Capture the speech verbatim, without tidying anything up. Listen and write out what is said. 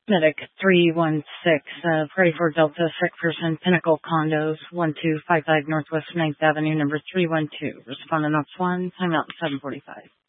Medic three one six, uh, Party for Delta, sick person, Pinnacle Condos, one two five five Northwest ninth Avenue, number three one two. Respondent Ops one, timeout seven forty-five.